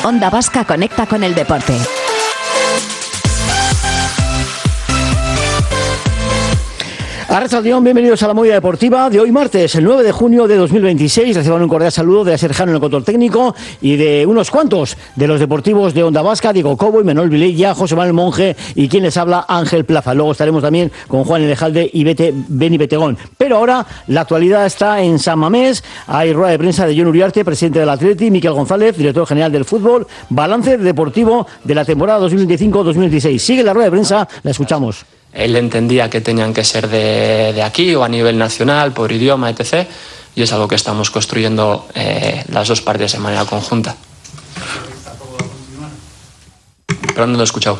Onda Vasca conecta con el deporte. Arrachaldeón, bienvenidos a la Movida Deportiva de hoy martes, el 9 de junio de 2026. Reciban un cordial saludo de Sergio en el control técnico y de unos cuantos de los deportivos de Onda Vasca, Diego Cobo y Manuel Vilella, José Manuel Monge y quien les habla, Ángel Plaza. Luego estaremos también con Juan Elejalde y Beni Betegón. Pero ahora la actualidad está en San Mamés. Hay rueda de prensa de Jon Uriarte, presidente del Atleti, Miquel González, director general del fútbol, balance deportivo de la temporada 2025-2026. Sigue la rueda de prensa, la escuchamos. Él entendía que tenían que ser de aquí o a nivel nacional, por idioma, etc. Y es algo que estamos construyendo las dos partes de manera conjunta. Pero no lo he escuchado.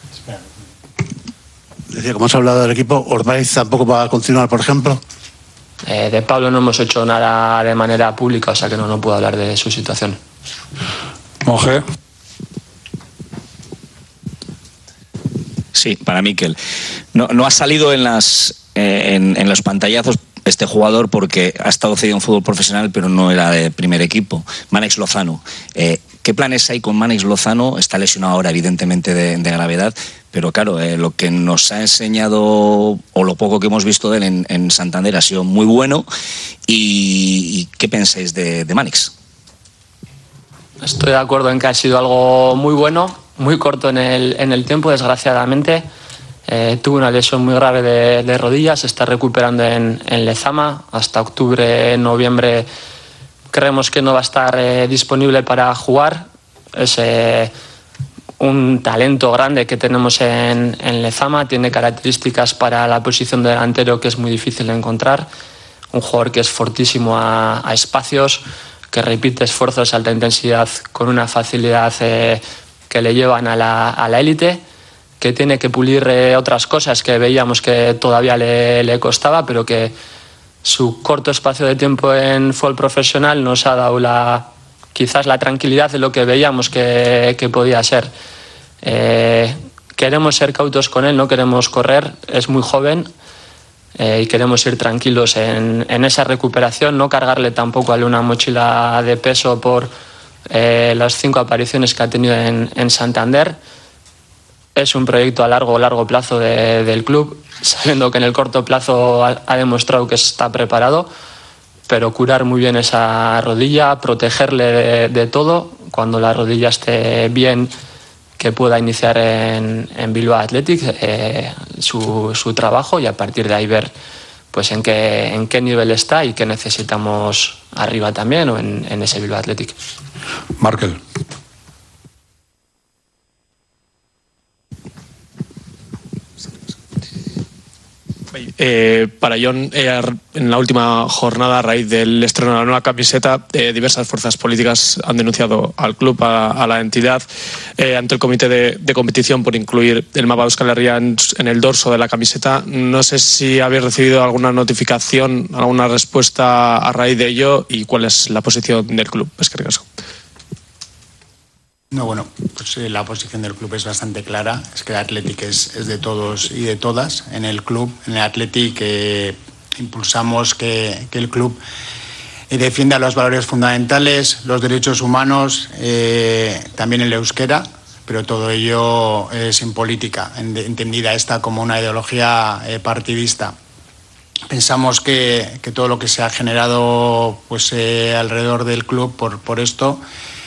Decía, como has hablado del equipo, ¿Ordaiz tampoco va a continuar, por ejemplo? De Pablo no hemos hecho nada de manera pública, o sea que no puedo hablar de su situación. Monge. Sí, para Miquel. No ha salido en los pantallazos este jugador porque ha estado cedido en fútbol profesional, pero no era de primer equipo. Mánex Lozano. ¿Qué planes hay con Mánex Lozano? Está lesionado ahora, evidentemente, de gravedad, pero claro, lo que nos ha enseñado o lo poco que hemos visto de él en Santander ha sido muy bueno. ¿Y qué pensáis de Mánex? Estoy de acuerdo en que ha sido algo muy bueno, muy corto en el tiempo, desgraciadamente. Tuvo una lesión muy grave de rodillas, se está recuperando en Lezama. Hasta octubre, noviembre creemos que no va a estar disponible para jugar. Es un talento grande que tenemos en Lezama, tiene características para la posición de delantero que es muy difícil de encontrar. Un jugador que es fortísimo a espacios, que repite esfuerzos de alta intensidad con una facilidad que le llevan a la élite, que tiene que pulir otras cosas que veíamos que todavía le costaba, pero que su corto espacio de tiempo en fútbol profesional nos ha dado quizás la tranquilidad de lo que veíamos que podía ser. Queremos ser cautos con él, no queremos correr, es muy joven. Y queremos ir tranquilos en esa recuperación, no cargarle tampoco a él una mochila de peso por las 5 apariciones que ha tenido en Santander. Es un proyecto a largo plazo del club, sabiendo que en el corto plazo ha demostrado que está preparado, pero curar muy bien esa rodilla, protegerle de todo, cuando la rodilla esté bien, que pueda iniciar en Bilbao Athletic su trabajo y a partir de ahí ver pues en qué nivel está y qué necesitamos arriba también o en ese Bilbao Athletic. Markel. Para Jon, en la última jornada, a raíz del estreno de la nueva camiseta, diversas fuerzas políticas han denunciado al club, a la entidad, ante el comité de competición por incluir el mapa de Euskal Herria en el dorso de la camiseta. No sé si habéis recibido alguna notificación, alguna respuesta a raíz de ello y cuál es la posición del club. No, bueno, pues la posición del club es bastante clara. Es que el Athletic es de todos y de todas. En el club, en el Athletic, impulsamos que el club defienda los valores fundamentales, los derechos humanos, también el euskera, pero todo ello sin política, entendida esta como una ideología partidista. Pensamos que todo lo que se ha generado pues alrededor del club por esto